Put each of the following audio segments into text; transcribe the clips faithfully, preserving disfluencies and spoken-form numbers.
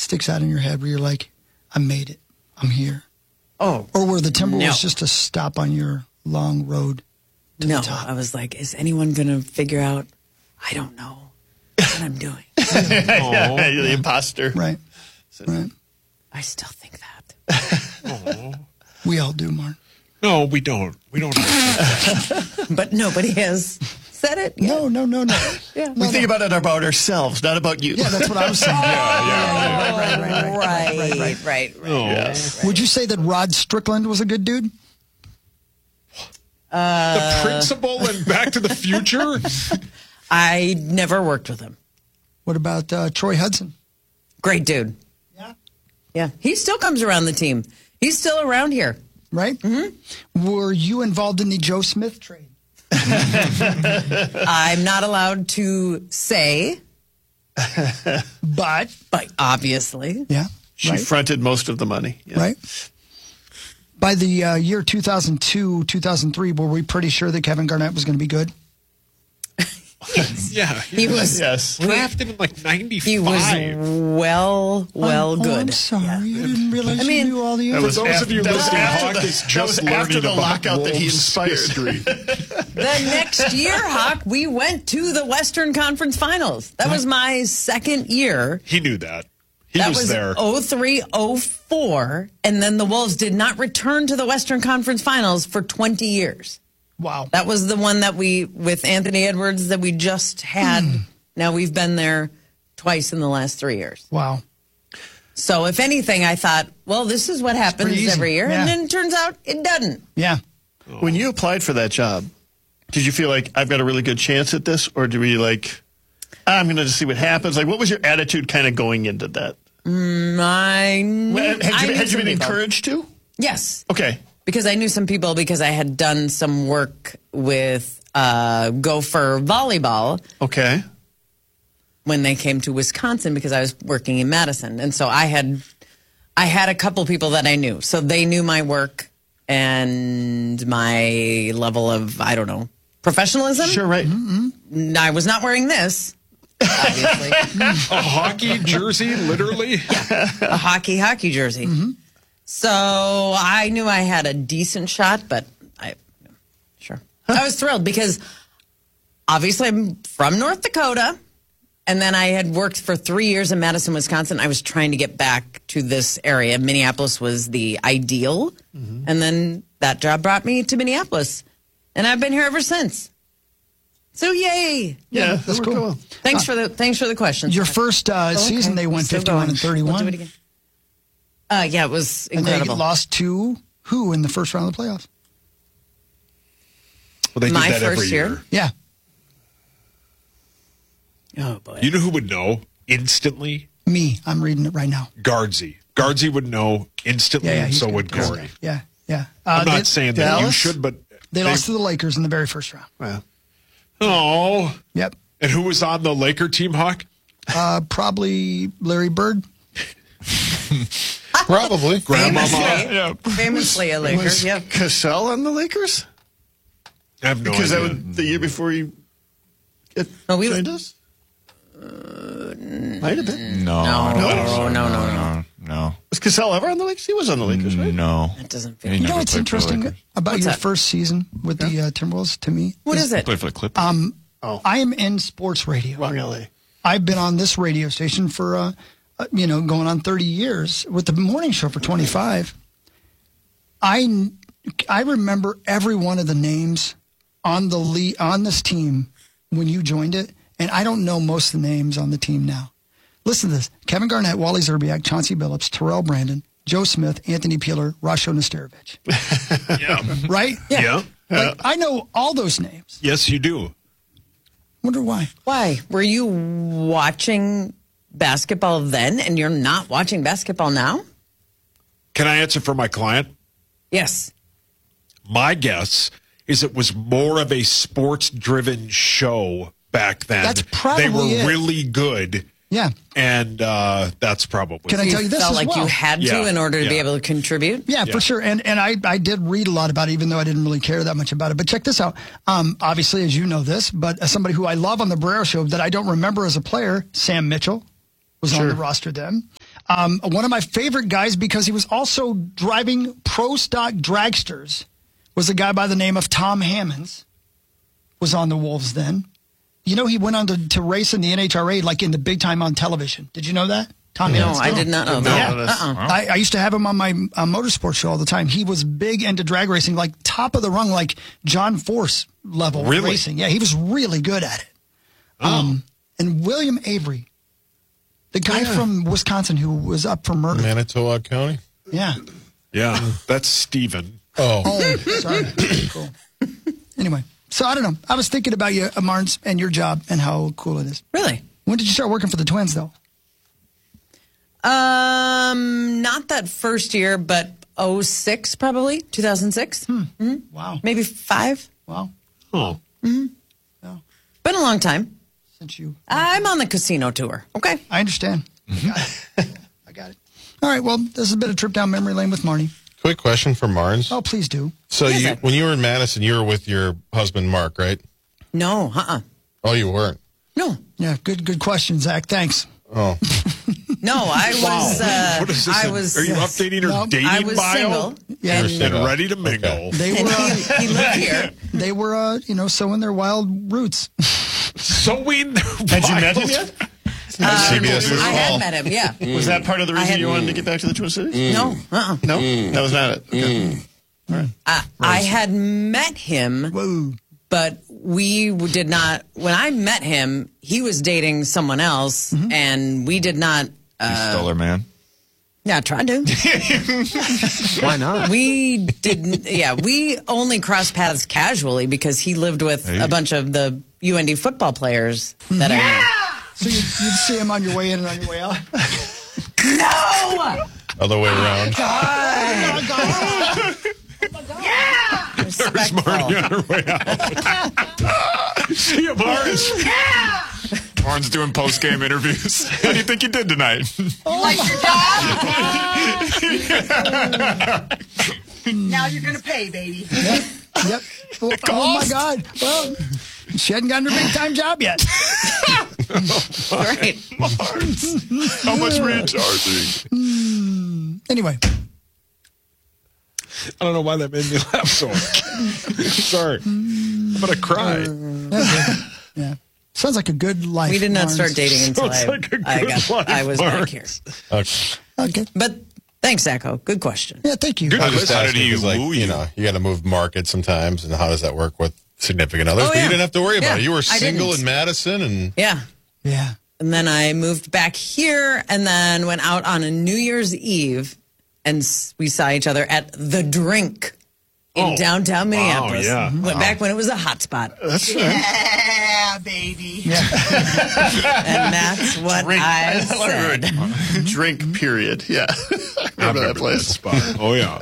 sticks out in your head where you're like, I made it. I'm here. Oh. Or were the Timberwolves no. just a stop on your long road to no, the top? I was like, is anyone going to figure out? I don't know what I'm doing. yeah, you're the imposter. Right. Right. I still think that. We all do, Martin. No, we don't. We don't. Have But nobody has said it yet. No, no, no, no. Yeah. We think about it about ourselves, not about you. Yeah, that's what I was saying. Right, right, right, right, right, right. right. Oh. right. Would you say that Rod Strickland was a good dude? the principal in Back to the Future? I never worked with him. What about uh, Troy Hudson? Great dude. Yeah. Yeah. He still comes around the team. He's still around here. Right? Mm-hmm. Were you involved in the Joe Smith trade? I'm not allowed to say, But, but obviously. yeah. She right? fronted most of the money. Yeah. Right? By the uh, year two thousand two, two thousand three, were we pretty sure that Kevin Garnett was going to be good? Yeah. He was Yes. drafted in like ninety-five. he was well, well oh, good. I'm sorry. Yeah. I didn't realize I mean, you knew all the That For was those after, of you that was listening, after Hawk the, is that just was after learning the about lockout that he Wolves inspired. history. The next year, Hawk, we went to the Western Conference Finals. That was my second year. He knew that. He That was, was there. oh three oh four, and then the Wolves did not return to the Western Conference Finals for twenty years. Wow. That was the one that we, with Anthony Edwards, that we just had. Now we've been there twice in the last three years. Wow. So if anything, I thought, well, this is what happens pretty easy. every year. Yeah. And then it turns out it doesn't. Yeah. When you applied for that job, did you feel like I've got a really good chance at this, or do we like I'm going to just see what happens? Like, what was your attitude kind of going into that? Mm, I, Well, had I you, knew had you some been people. encouraged to? Yes. Okay. Because I knew some people because I had done some work with uh, Gopher Volleyball Okay. when they came to Wisconsin because I was working in Madison. And so I had I had a couple people that I knew. So they knew my work and my level of, I don't know, professionalism. Sure, right. Mm, I was not wearing this, obviously. A hockey jersey, literally? A hockey hockey jersey. Mm-hmm. So I knew I had a decent shot, but I sure. I was thrilled because obviously I'm from North Dakota, and then I had worked for three years in Madison, Wisconsin. I was trying to get back to this area. Minneapolis was the ideal, Mm-hmm. and then that job brought me to Minneapolis, and I've been here ever since. So yay! Yeah, that's cool. Thanks for the thanks for the question. Your first uh, Oh, okay. season, they went Still fifty-one going. and thirty-one. We'll do it again. Uh, yeah, it was And they incredible. lost to who in the first round of the playoffs? Well, they did My that every first year? Yeah. Oh boy! You know who would know instantly? Me. I'm reading it right now. Guardsy. Guardsy would know instantly, Yeah, yeah, and he's so good. would Corey. Yeah, yeah. Uh, I'm not they, saying that you Dallas? should, but they lost to the Lakers in the very first round. Wow. Oh, Yep. and who was on the Laker team, Hawk? Uh, probably Larry Bird. Probably. Grandmama. Famously, Yeah. famously a Lakers. Was Yeah. Cassell on the Lakers? I have no Because that idea. was the year before he get, No, we- joined us? Might have been. No. No, no, no, no, no, no. No. Was Cassell ever on the Lakers? He was on the Lakers, right? No. That doesn't feel. He You know never what's played for the interesting Lakers. about What's your that? first season with the uh, Timberwolves to me? What is He it? played for the Clippers. Um, Oh. I am in sports radio. Wrong L A. I've been on this radio station for, uh, uh, you know, going on thirty years with the morning show for twenty-five. I, I remember every one of the names on the le- on this team when you joined it, and I don't know most of the names on the team now. Listen to this. Kevin Garnett, Wally Zerbiak, Chauncey Billups, Terrell Brandon, Joe Smith, Anthony Peeler, Rasho Nesterovic. Yeah. Right? Yeah. Like, I know all those names. Yes, you do. Wonder why. Why were you watching basketball then, and you're not watching basketball now? Can I answer for my client? Yes. My guess is it was more of a sports-driven show back then. That's probably They were it. really good, Yeah. and uh, that's probably. Can I You tell you this felt as like well? you had to Yeah, in order to be yeah. able to contribute. Yeah, Yeah. for sure. And and I, I did read a lot about it, even though I didn't really care that much about it. But check this out. Um, obviously, as you know this, but as somebody who I love on the Barrero Show that I don't remember as a player, Sam Mitchell was on Sure. the roster then. Um, one of my favorite guys, because he was also driving pro stock dragsters, was a guy by the name of Tom Hammonds. Was on the Wolves then. You know, he went on to, to race in the N H R A, like in the big time on television. Did you know that? Tom No, Hammonds? I did not know that. Yeah. Uh-uh. I, I used to have him on my uh, motorsports show all the time. He was big into drag racing, like top of the rung, like John Force level Really? racing. Yeah, he was really good at it. Um, and William Avery, the guy from Wisconsin who was up for murder. Manitowoc County? Yeah. Yeah, that's Steven. Oh. Oh, sorry. Cool. Anyway, so I don't know. I was thinking about you, uh, Marnes, and your job and how cool it is. Really? When did you start working for the Twins, though? Um, not that first year, but oh six probably, two thousand six. Hmm. Mm-hmm. Wow. Maybe five. Wow. Oh. Been a long time. Since you, I'm on the casino tour. Okay. I understand. I got it. I got it. All right. Well, this has been a trip down memory lane with Marnie. Quick question for Marnes. Oh, please do. So Yes, you, sir. when you were in Madison, you were with your husband, Mark, right? No, uh-uh. Oh, you weren't? No. Yeah. Good. Good question, Zach. Thanks. Oh. No, I was, uh, What is this? I in- was, Are you yes. updating her No, dating I was bio? single. Yeah. And, You're And ready to mingle. Okay. They were. and Uh, he, he lived here. they were. Uh, you know, sowing their wild roots. Sowing their Had you met him wild- yet? Um, C B S I had Call. met him, yeah. Was that part of the I reason had- you wanted to get back to the Twin Cities? No, uh-uh. No, that was not it. Okay. I, I had met him, Whoa. but we did not. When I met him, he was dating someone else, and we did not. You stole her, man. Yeah, tried to. Why not? We didn't. Yeah, we only crossed paths casually because he lived with Hey. a bunch of the U N D football players that I knew. So you'd, you'd see him on your way in and on your way out. No! Other way around. There's Marty on her way out. See you, Mars. Warren's doing post game interviews. How do you think you did tonight? Now you're gonna pay, baby. Yep. Yep. Oh, oh my God. Well, she hadn't gotten her big time job yet. Right. How much were you charging? Anyway, I don't know why that made me laugh so hard. Sorry. I'm going to cry. yeah. Sounds like a good life. We did not Barnes. start dating until Sounds I, like a I, good got, life, I was back Mark. here. Okay. Okay. But thanks, Echo. Good question. Yeah, thank you. Good I was just How did asking he 'cause, like, woo you you? know, you got to move markets sometimes, and how does that work with significant others? Oh, But yeah. you didn't have to worry about Yeah, it. You were I single didn't. in Madison, and Yeah. Yeah. And then I moved back here and then went out on a New Year's Eve and s- we saw each other at The Drink in Oh, downtown Minneapolis. yeah. Went back when it was a hot spot. That's right. Yeah, baby. And that's what Drink. I love said. it. Drink, period. Yeah. I remember that place. spot. Oh, yeah.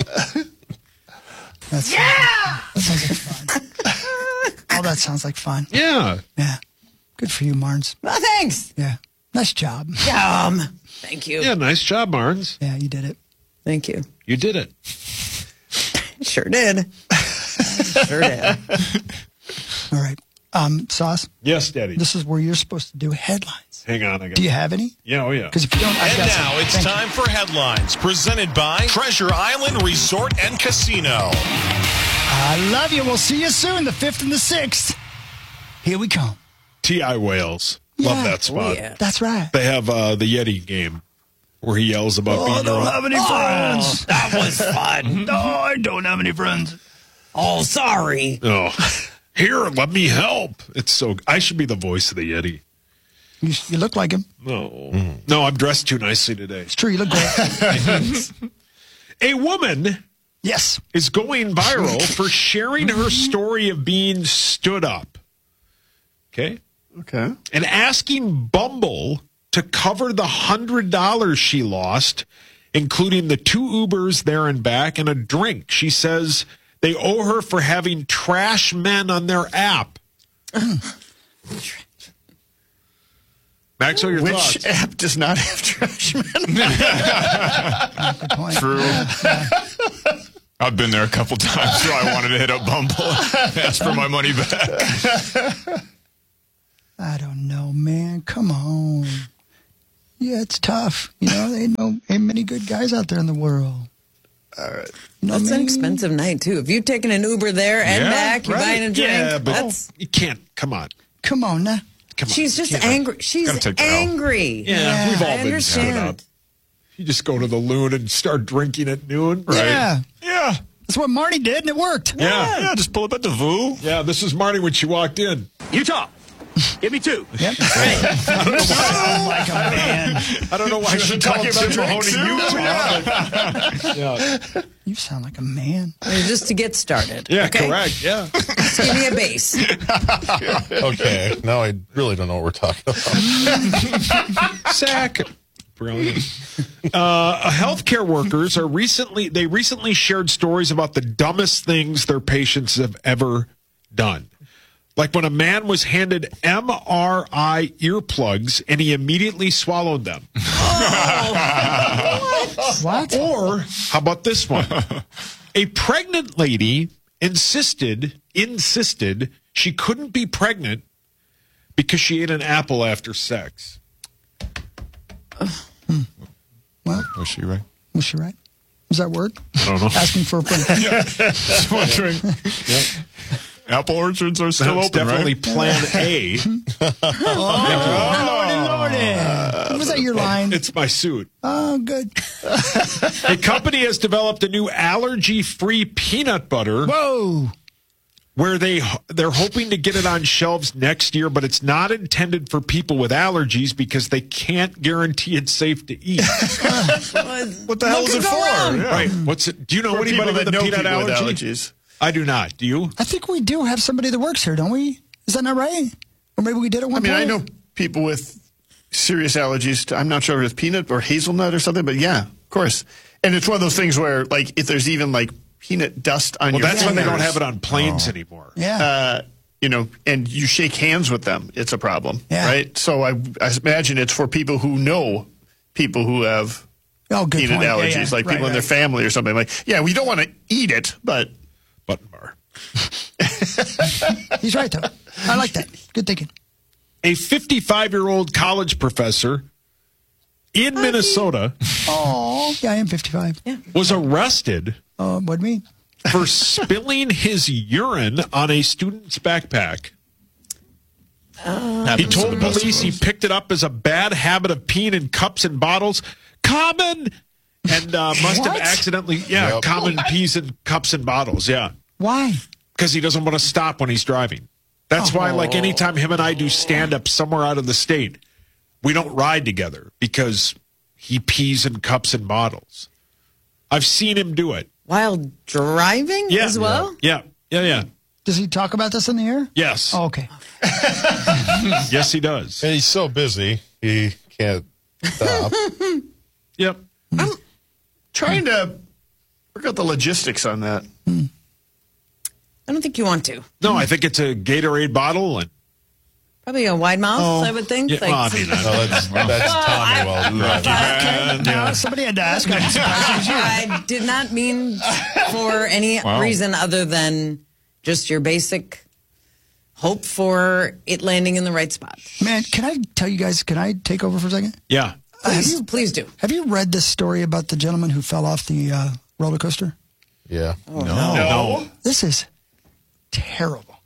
That's yeah. That sounds like fun. Oh, that sounds like fun. Yeah. Yeah. Good for you, Marnes. Well, thanks. Yeah. Nice job. Um, thank you. Yeah, nice job, Barnes. Yeah, you did it. Thank you. You did it. Sure did. Sure did. All right. Um, Sauce, Yes, Daddy. this is where you're supposed to do headlines. Hang on. I got Do you have any? Yeah, oh, yeah. Because if you don't, I've And got now some. it's Thank you. time for headlines presented by Treasure Island Resort and Casino. I love you. We'll see you soon, the fifth and the sixth. Here we come. T I Wales. Love Yeah. that spot. Oh, yeah. That's right. They have uh, the Yeti game where he yells about Oh, I being don't drunk. have any friends. That was fun. No, I don't have any friends. Oh, sorry. Oh, here, let me help. It's so. I should be the voice of the Yeti. You, you look like him. No, no, I'm dressed too nicely today. It's true. You look great. A woman Yes. is going viral for sharing her story of being stood up. Okay, Okay. and asking Bumble to cover the hundred dollars she lost, including the two Ubers there and back and a drink. She says they owe her for having trash men on their app. Max, what are your Which thoughts? app does not have trash men? Good point. True. I've been there a couple times, so I wanted to hit up Bumble and ask for my money back. I don't know, man. Come on. Yeah, it's tough. You know, they know ain't many good guys out there in the world. All right. You know That's what I an mean? expensive night, too. If you're taking an Uber there and Yeah, back, you're right. buying a drink. Yeah, but that's, you can't. Come on. Come on now. Come on. she's just Can't- angry. She's Gotta take the L. angry. Yeah, Yeah, we've all I been understand. screwed up. You just go to the loon and start drinking at noon. Right? Yeah. Yeah. That's what Marty did, and it worked. Yeah. Yeah, just pull up at the Voo. Yeah, this is Marty when she walked in. Utah, give me two. Yep. Sound like a man. I don't know why she talking called about Tim Mahoney drinks, Utah. Yeah, You sound like a man. I mean, just to get started. yeah okay? correct. Yeah. Just give me a base. Okay, now I really don't know what we're talking about. Sack. Brilliant. Uh, healthcare workers are recently, they recently shared stories about the dumbest things their patients have ever done. Like when a man was handed M R I earplugs and he immediately swallowed them. What? Or, how about this one? A pregnant lady insisted, insisted she couldn't be pregnant because she ate an apple after sex. Well, Was she right? was she right? Was that word? I don't know. Asking for a friend. Just wondering. Apple orchards are still That's open, definitely right? plan A. Lordy, lordy. Was that your line? It's my suit. Oh, good. A company has developed a new allergy-free peanut butter Whoa. where they they're hoping to get it on shelves next year, but it's not intended for people with allergies because they can't guarantee it's safe to eat. What the hell is it for? Yeah. Right? What's it? Do you know For anybody people with that a know peanut people with allergy? allergies. I do not. Do you? I think we do have somebody that works here, don't we? Is that not right? Or maybe we did at one I mean, point? I know people with serious allergies to, I'm not sure if it's peanut or hazelnut or something, but yeah, of course. And it's one of those things where, like, if there's even, like, peanut dust on Well, your that's when they don't fingers, have it on planes anymore. Yeah. uh, you know, and you shake hands with them, it's a problem, Yeah. right? So I, I imagine it's for people who know people who have oh, good peanut point. Yeah, allergies, yeah. like Right, people in their right. family or something. Like, yeah, we don't want to eat it, but Button bar. He's right, though. I like that. Good thinking. A fifty-five-year-old college professor in Minnesota Oh, yeah, I am fifty-five. Yeah. was arrested Uh, what do you mean? for spilling his urine on a student's backpack. He told police he picked it up as a bad habit of peeing in cups and bottles. Common! And uh, must have What? accidentally, yeah, Yep. common pees in cups and bottles, yeah. Why? Because he doesn't want to stop when he's driving. That's why, like, anytime him and I do stand up somewhere out of the state, we don't ride together because he pees in cups and bottles. I've seen him do it. While driving Yeah. as well? Yeah, yeah, yeah. Does he talk about this in the air? Yes. Oh, okay. Yes, he does. And he's so busy, he can't stop. Yep. trying to work out the logistics on that. I don't think you want to. No, I think it's a Gatorade bottle and Probably a wide mouth, I would think. yeah, Like, well, I mean, No, that's, that's Tommy Well. Man. No, somebody had to ask. I'm surprised it was you. I did not mean for any Wow. reason other than just your basic hope for it landing in the right spot. Man, can I tell you guys, can I take over for a second? yeah. Please, please do. Have you read this story about the gentleman who fell off the uh, roller coaster? Yeah. No. This is terrible.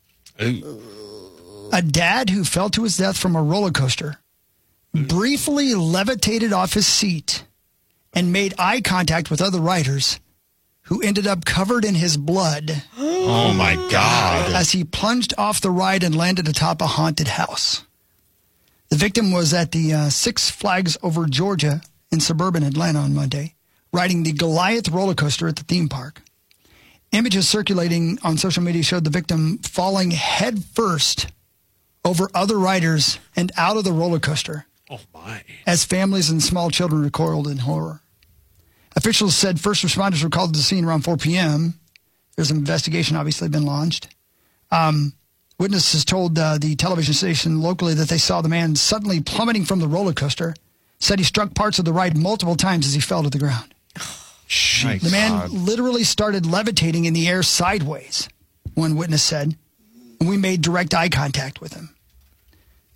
A dad who fell to his death from a roller coaster briefly levitated off his seat and made eye contact with other riders who ended up covered in his blood Oh, my God. as he plunged off the ride and landed atop a haunted house. The victim was at the uh, Six Flags Over Georgia in suburban Atlanta on Monday, riding the Goliath roller coaster at the theme park. Images circulating on social media showed the victim falling head first over other riders and out of the roller coaster Oh, my. as families and small children recoiled in horror. Officials said first responders were called to the scene around four p.m. There's an investigation obviously been launched. Um, witnesses told uh, the television station locally that they saw the man suddenly plummeting from the roller coaster, said he struck parts of the ride multiple times as he fell to the ground. Jeez. The man literally started levitating in the air sideways, one witness said, and we made direct eye contact with him.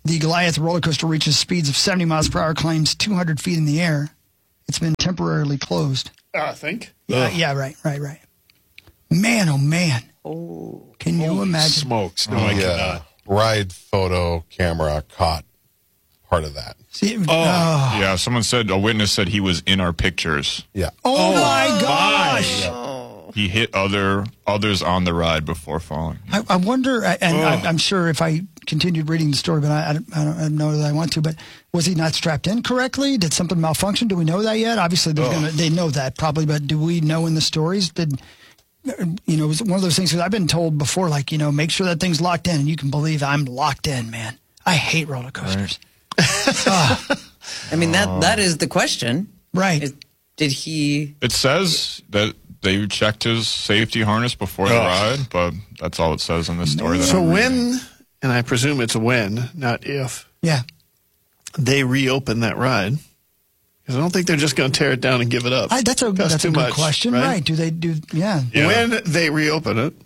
The Goliath roller coaster reaches speeds of seventy miles per hour, climbs two hundred feet in the air. It's been temporarily closed. I think. Yeah, yeah, right, right, right. Man, oh man. Oh. Can you imagine? Smokes. No, The I uh, cannot. ride photo camera caught part of that. See, Oh. oh. Yeah, someone said, a witness said he was in our pictures. Yeah. Oh, my gosh. He hit other others on the ride before falling. I, I wonder, and I, I'm sure if I continued reading the story, but I, I, don't, I don't know that I want to, but was he not strapped in correctly? Did something malfunction? Do we know that yet? Obviously, they're gonna, they know that probably, but do we know in the stories? Did, you know, it was one of those things, because I've been told before, like, you know, make sure that thing's locked in, and you can believe I'm locked in, man. I hate roller coasters. I mean, that that is the question. Right. Is, did he... It says that they checked his safety harness before the ride, but that's all it says in this story. That So I'm reading. when, and I presume it's when, not if, Yeah. they reopen that ride, because I don't think they're just going to tear it down and give it up. I, that's a, That's that's too a good much, question. right? Right. Do they do, yeah. Yeah. When they reopen it,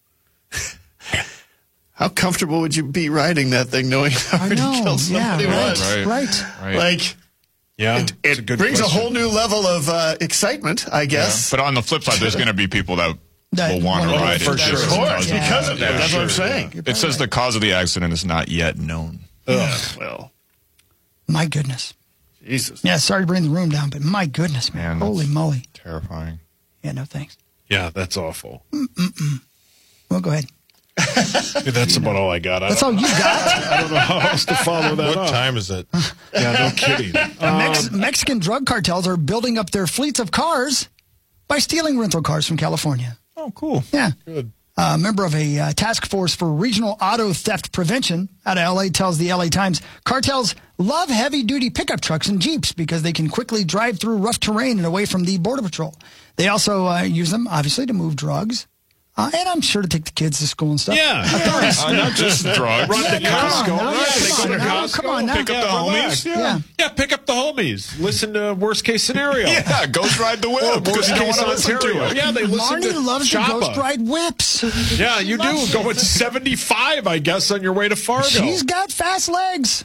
how comfortable would you be riding that thing knowing how I already know. killed Yeah, somebody right, once? Right. right. Right. Like, Yeah. it, it's it good brings question. a whole new level of uh, excitement, I Yeah. guess. But on the flip side, there's going to be people that, That will want to wanna- ride for it. sure. just Of course, because of because that. of that. Yeah, That's what I'm sure. saying. It says the cause of the accident is not yet known. Ugh, well, My goodness. Jesus. Yeah, sorry to bring the room down, but my goodness, man. Man, Holy that's- moly. Terrifying. Yeah, no thanks. Yeah, that's awful. Well, go ahead. Yeah, that's about all I got. I That's don't, all you got. I don't know how else to follow that What up. time is it? Yeah, no kidding. Mex- Mexican drug cartels are building up their fleets of cars by stealing rental cars from California. Oh, cool. Yeah. Good. A member of a uh, task force for regional auto theft prevention out of L A tells the L A Times cartels love heavy-duty pickup trucks and Jeeps because they can quickly drive through rough terrain and away from the Border Patrol. They also uh, use them, obviously, to move drugs. Uh, and I'm sure to take the kids to school and stuff. Yeah. Uh, not just drugs. Run to Yeah, Costco. come on now. Yeah, Yeah, they come go to on now. Costco. Come on now. Pick up the Yeah, homies. relax. Yeah. Yeah. yeah, pick up the homies. Listen to worst case scenario. Yeah, Ghost Ride the Whip because you don't want to listen to it. Yeah, they listen Marnie to loves the Choppa. Ghost Ride whips. Yeah, you do. Go at seventy-five, I guess, on your way to Fargo. She's got fast legs.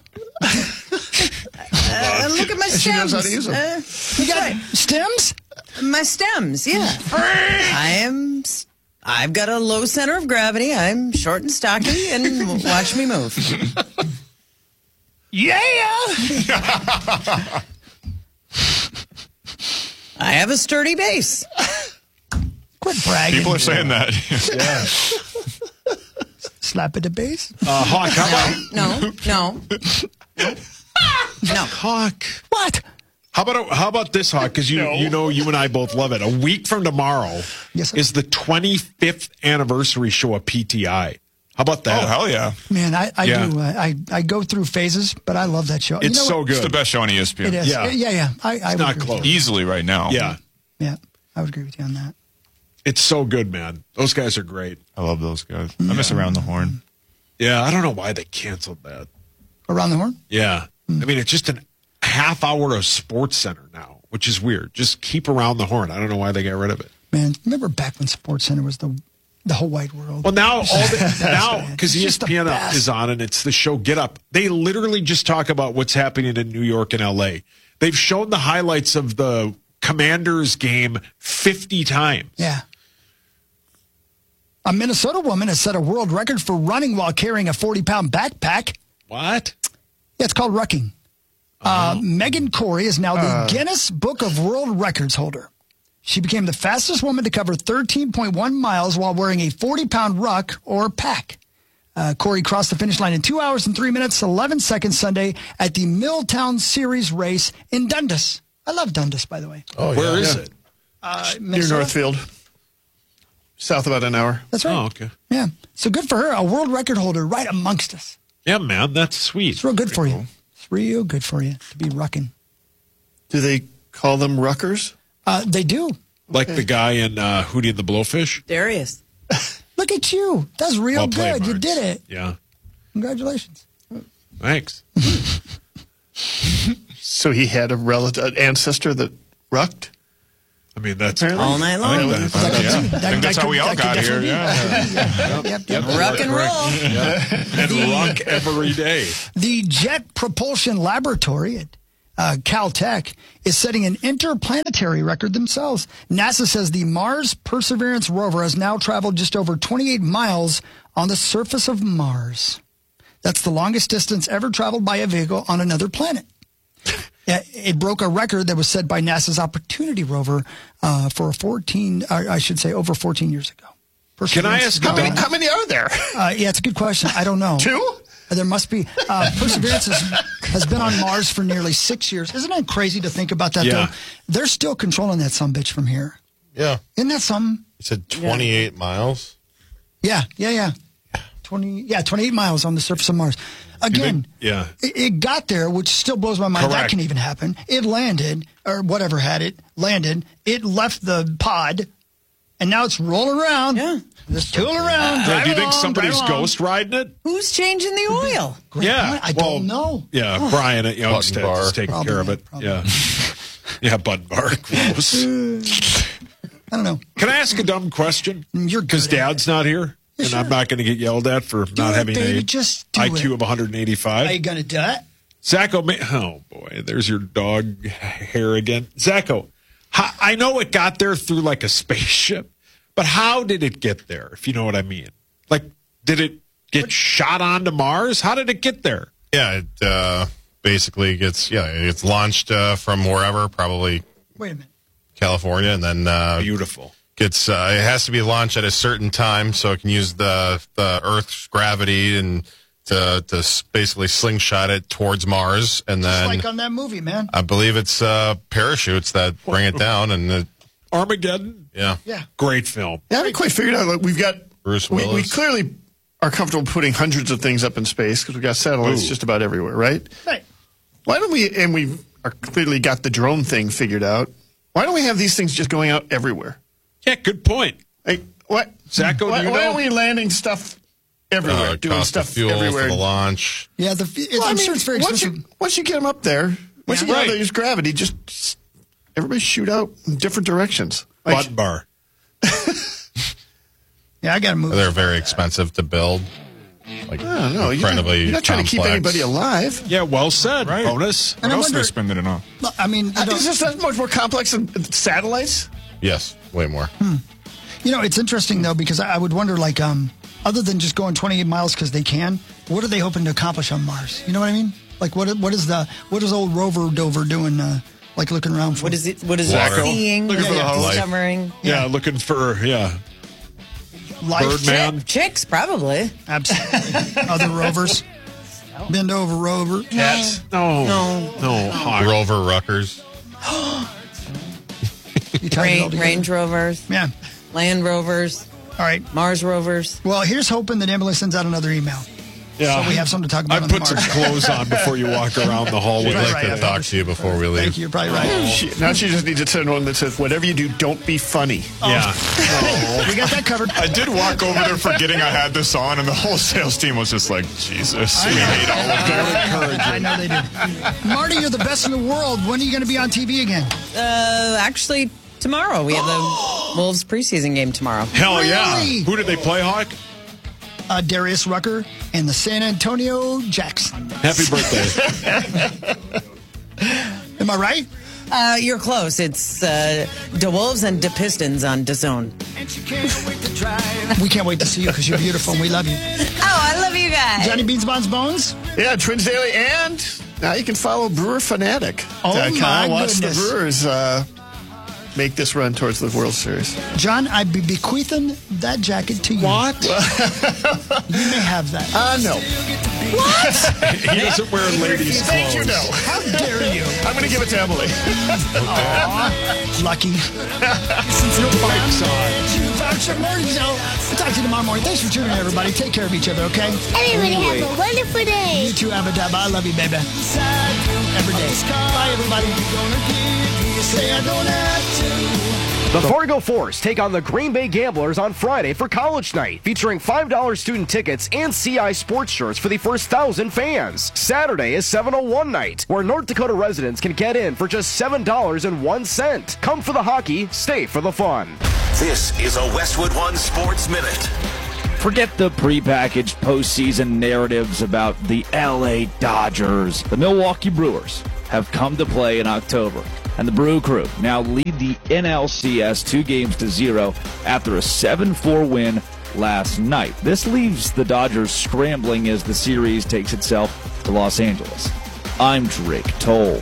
Uh, look at my stems. She knows how to use them. Uh, You got stems? my stems, yeah. I am... s- I've got a low center of gravity. I'm short and stocky, and watch me move. Yeah. I have a sturdy base. Quit bragging. People are saying that. Slap at the base. Uh, Hawk, how about No, no, no. No. Hawk? What? How about how about this, Hawk? Because you you know you and I both love it. A week from tomorrow Yes, sir. is the twenty-fifth anniversary show of P T I. How about that? Oh, hell yeah. Man, I, I Yeah. do. Uh, I, I go through phases, but I love that show. You It's know so what? good. It's the best show on E S P N. It is. Yeah. Yeah, yeah. I, I would not agree with close. you. Easily right now. Yeah, Yeah, I would agree with you on that. it's so good, man. Those guys are great. I love those guys. I miss Around the Horn. Yeah, I don't know why they canceled that. Around the Horn? Yeah, I mean it's just a half hour of Sports Center now, which is weird. Just keep Around the Horn. I don't know why they got rid of it. Man, remember back when Sports Center was the the whole wide world? Well, now all the, now because It's E S just the P N best. is on and it's the show Get Up. They literally just talk about what's happening in New York and L A. They've shown the highlights of the Commanders game fifty times. Yeah. A Minnesota woman has set a world record for running while carrying a forty-pound backpack. What? Yeah, it's called rucking. Uh, Megan Corey is now the Guinness Book of World Records holder. She became the fastest woman to cover thirteen point one miles while wearing a forty-pound ruck or pack. Uh, Corey crossed the finish line in two hours and three minutes, eleven seconds Sunday at the Milltown Series race in Dundas. I love Dundas, by the way. Oh, Where yeah. is Yeah. it? Uh, Near Minnesota. Northfield. South about an hour. That's right. Oh, okay. Yeah. So good for her. A world record holder right amongst us. Yeah, man, that's sweet. It's real good for you. It's real good for you to be rucking. Do they call them ruckers? Uh, they do. Like the guy in uh, Hootie and the Blowfish. Darius. Look at you. That's real Well good. played, You Marks. did it. Yeah. Congratulations. Thanks. So he had a relative, an ancestor that rucked? I mean, that's all night long. I think, that, yeah. I think that's how we all got here. Yeah. Yep, yep, yep. Rock and roll. Yeah. And rock every day. The Jet Propulsion Laboratory at uh, Caltech is setting an interplanetary record themselves. NASA says the Mars Perseverance rover has now traveled just over twenty-eight miles on the surface of Mars. That's the longest distance ever traveled by a vehicle on another planet. It broke a record that was set by NASA's Opportunity rover uh, for fourteen, uh, I should say, over fourteen years ago. Can I ask How many, how many are there? Uh, yeah, it's a good question. I don't know. Two? There must be. Uh, Perseverance has, has been on Mars for nearly six years. Isn't that crazy to think about that, Yeah. though? They're still controlling that sumbitch from here. Yeah. Isn't that something? You said twenty-eight miles? Yeah, yeah, yeah. twenty, yeah, twenty-eight miles on the surface of Mars. Again, They- yeah. it, it got there, which still blows my mind. That Correct. can even happen. It landed, or whatever had it, landed. It left the pod, and now it's rolling around. Yeah. Just tooling around. Yeah, driving do you think along, somebody's driving along. ghost riding it? Who's changing the oil? Great Yeah. point. I well, don't know. Yeah, Brian at Button Youngstead bar. is taking Probably, care of it. probably. Yeah. Yeah, Bud Bar. Gross. I don't know. Can I ask a dumb question? You're good Because at it. Dad's not here, Yeah, and sure. I'm not going to get yelled at for Do not it, having baby. a Just do I Q it. of one hundred eighty-five. Are you going to do it? Zacho, ma- oh boy, there's your dog hair again. Zacho, how, I know it got there through like a spaceship, but how did it get there, if you know what I mean? Like, did it get shot onto Mars? How did it get there? Yeah, it uh, basically gets, yeah, it's launched uh, from wherever, probably Wait a minute. California, and then uh, Beautiful. gets, uh, it has to be launched at a certain time so it can use the, the Earth's gravity and to, to s- basically slingshot it towards Mars. And Just then like on that movie, man. I believe it's uh, parachutes that bring it down. And it, Armageddon? yeah, Yeah. Great film. Yeah, I haven't quite figured out. Like, we've got Bruce we, we Willis. clearly are comfortable putting hundreds of things up in space because we've got satellites Ooh. just about everywhere, right? Right. Why don't we? And we are clearly got the drone thing figured out. Why don't we have these things just going out everywhere? Yeah, good point. Like what? Zacho, why, do you why know? aren't we landing stuff everywhere, uh, doing cost stuff of fuel everywhere? for the launch. Yeah, the, it's, Well, I I'm mean, sure it's very once expensive. you, once you get them up there, once Yeah. you get out Right. there, use gravity. Just everybody shoot out in different directions. Like, Button Bar. Yeah, I got to move. They're very expensive to build. Like, I don't know. You're not, incredibly you're not trying to keep complex. anybody alive. Yeah, well said. Right. Bonus. What And I else are they wonder- spending it on? I mean, you know, Is this that much more complex than satellites? Yes, way more. you know, it's interesting though because I, I would wonder, like, um, other than just going twenty-eight miles because they can, what are they hoping to accomplish on Mars? You know what I mean? Like, what what is the what is old Rover Dover doing? Uh, like looking around for What is it? What is Water. it seeing? Looking for the host. Discovering? Yeah, looking for, yeah. life? Birdman. Chick- chicks, probably. Absolutely. Other rovers. Bend over rover. Cats. No. No. No. Hawk. Rover Ruckers. You tied it all Ra- together. Range Rovers, Yeah. Land Rovers, All right. Mars Rovers. Well, here's hoping that Emily sends out another email. Yeah. So we have something to talk about I on the put some Mars. clothes on before you walk around the hallway. We'd Right, like right, to I talk to you before we leave. Thank you. You're probably right. She, now she just needs to send one that says, "Whatever you do, don't be funny." Yeah. We got that covered. I did walk over there forgetting I had this on, and the whole sales team was just like, Jesus, we hate all of them. I know they do. Marty, you're the best in the world. When are you going to be on T V again? Uh, actually, tomorrow we have the Wolves preseason game tomorrow. Hell yeah. Really? Who did they play, Hawk? Uh, Darius Rucker and the San Antonio Jackson. Happy birthday. Am I right? Uh, you're close. It's uh, the Wolves and the Pistons on DAZN. We can't wait to see you because you're beautiful and we love you. Oh, I love you guys. Johnny Beans, Bonds, Bones. Yeah, Twins Daily, and now you can follow Brewer Fanatic. Oh, dot com. my Watch goodness. the Brewers uh, make this run towards the World Series. John, I'd be bequeathing that jacket to you. What? You may have that. Uh, no. He doesn't wear ladies' clothes. Thank you, no. How dare you? I'm going to give it to Emily. Aw, lucky. Your bike's on. Fox Morning Show. We'll talk to you tomorrow morning. Thanks for tuning in, everybody. Take care of each other, okay? Everybody have a wonderful day. You too, Abba I love you, baby. Every day. Bye, everybody. Say I don't have to. The Fargo Force take on the Green Bay Gamblers on Friday for College Night, featuring five dollars student tickets and C I sports shirts for the first thousand fans. Saturday is seven oh one night, where North Dakota residents can get in for just seven dollars and one cent. Come for the hockey, stay for the fun. This is a Westwood One Sports Minute. Forget the prepackaged postseason narratives about the L A Dodgers. The Milwaukee Brewers have come to play in October, and the Brew Crew now lead the N L C S two games to zero after a seven four win last night. This leaves the Dodgers scrambling as the series takes itself to Los Angeles. I'm Drake Toll.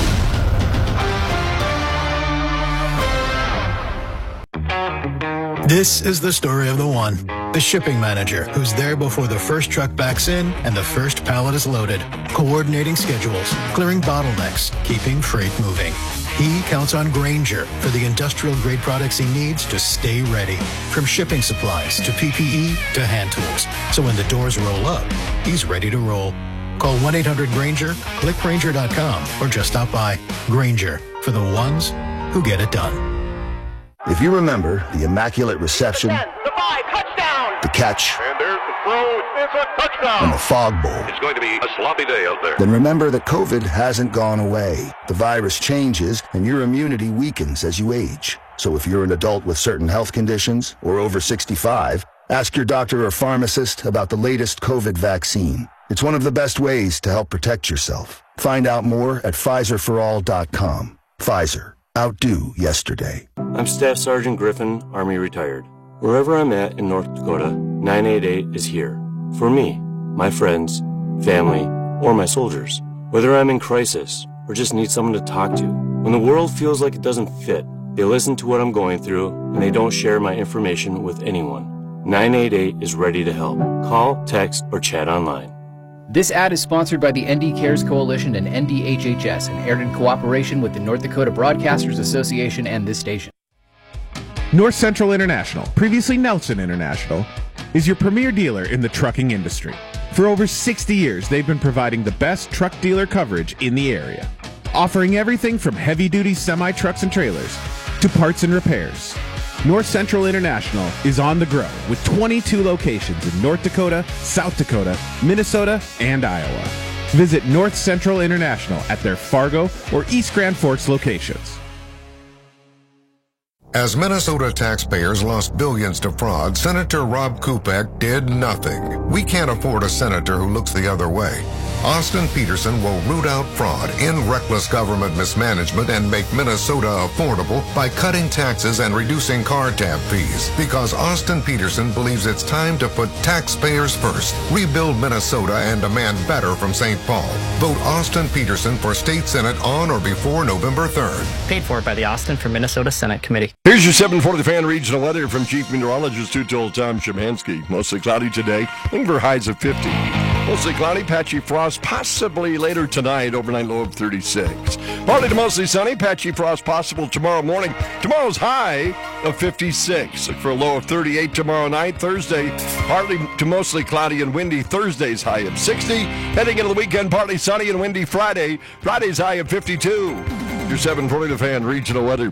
This is the story of the one, the shipping manager, who's there before the first truck backs in and the first pallet is loaded, coordinating schedules, clearing bottlenecks, keeping freight moving. He counts on Grainger for the industrial-grade products he needs to stay ready, from shipping supplies to P P E to hand tools. So when the doors roll up, he's ready to roll. Call one eight hundred Grainger, click Grainger dot com, or just stop by. Grainger, for the ones who get it done. If you remember the Immaculate Reception, The five, touchdown. the catch, And there's the throw. It's a touchdown. and the Fog Bowl, It's going to be a sloppy day out there. then remember that COVID hasn't gone away. The virus changes, and your immunity weakens as you age. So if you're an adult with certain health conditions or over sixty-five, ask your doctor or pharmacist about the latest COVID vaccine. It's one of the best ways to help protect yourself. Find out more at Pfizer for all dot com. Pfizer. Outdo yesterday. I'm Staff Sergeant Griffin, Army retired. Wherever I'm at in North Dakota, nine eight eight is here. For me, my friends, family, or my soldiers. Whether I'm in crisis or just need someone to talk to. When the world feels like it doesn't fit, they listen to what I'm going through and they don't share my information with anyone. nine eight eight is ready to help. Call, text, or chat online. This ad is sponsored by the N D Cares Coalition and N D H H S and aired in cooperation with the North Dakota Broadcasters Association and this station. North Central International, previously Nelson International, is your premier dealer in the trucking industry. For over sixty years, they've been providing the best truck dealer coverage in the area, offering everything from heavy-duty semi-trucks and trailers to parts and repairs. North Central International is on the grow with twenty-two locations in North Dakota, South Dakota, Minnesota, and Iowa. Visit North Central International at their Fargo or East Grand Forks locations. As Minnesota taxpayers lost billions to fraud, Senator Rob Kupek did nothing. We can't afford a senator who looks the other way. Austin Peterson will root out fraud, end reckless government mismanagement, and make Minnesota affordable by cutting taxes and reducing car tab fees. Because Austin Peterson believes it's time to put taxpayers first, rebuild Minnesota, and demand better from Saint Paul. Vote Austin Peterson for State Senate on or before November third. Paid for by the Austin for Minnesota Senate Committee. Here's your seven forty The Fan regional weather from Chief Meteorologist Two-Told Tom Szymanski. Mostly cloudy today, looking for highs of fifty. Mostly cloudy, patchy frost, possibly later tonight, overnight low of thirty-six. Partly to mostly sunny, patchy frost possible tomorrow morning. Tomorrow's high of fifty-six. Look for a low of thirty-eight tomorrow night. Thursday, partly to mostly cloudy and windy. Thursday's high of sixty. Heading into the weekend, partly sunny and windy Friday. Friday's high of fifty-two. Your seven forty The Fan regional weather.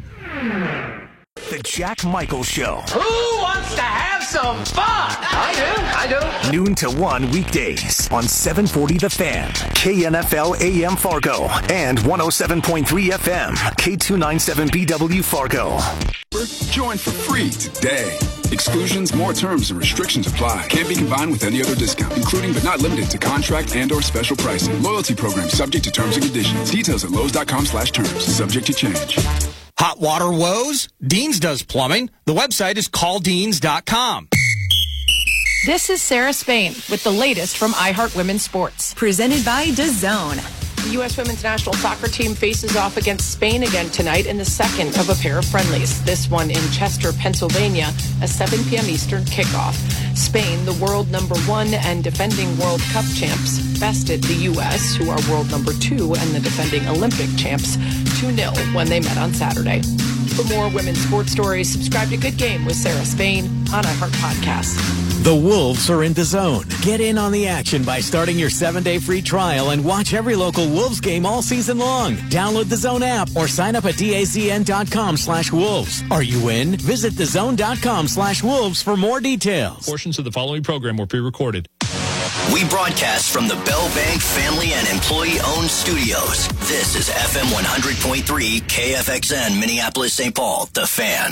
The Jack Michael Show. Who wants to have some fun? I do. I do. Noon to one weekdays on seven forty The Fan, K N F L A M Fargo, and one oh seven point three F M, K two ninety-seven B W Fargo. Join for free today. Exclusions, more terms, and restrictions apply. Can't be combined with any other discount, including but not limited to contract and or special pricing. Loyalty program subject to terms and conditions. Details at Lowe's.com slash terms. Subject to change. Hot water woes? Deans does plumbing. The website is call deans dot com. This is Sarah Spain with the latest from iHeart Women's Sports. Presented by DAZN. The U S women's national soccer team faces off against Spain again tonight in the second of a pair of friendlies. This one in Chester, Pennsylvania, a seven p.m. Eastern kickoff. Spain, the world number one and defending World Cup champs, bested the U S, who are world number two and the defending Olympic champs, two nil when they met on Saturday. For more women's sports stories, subscribe to Good Game with Sarah Spain on iHeart Podcasts. The Wolves are in DAZN. Get in on the action by starting your seven-day free trial and watch every local Wolves game all season long. Download the DAZN app or sign up at dazn.com slash wolves. Are you in? Visit thezone.com slash wolves for more details. Portions of the following program were pre-recorded. We broadcast from the Bell Bank family and employee-owned studios. This is F M one hundred point three K F X N, Minneapolis, Saint Paul, The Fan.